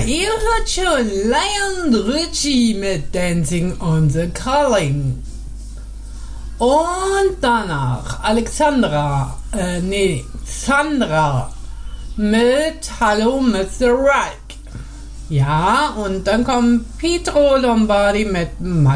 ihr hört schon Lion Richie mit Dancing on the Calling. Und danach Sandra mit Hallo Mr. Right. Ja, und dann kommt Pietro Lombardi mit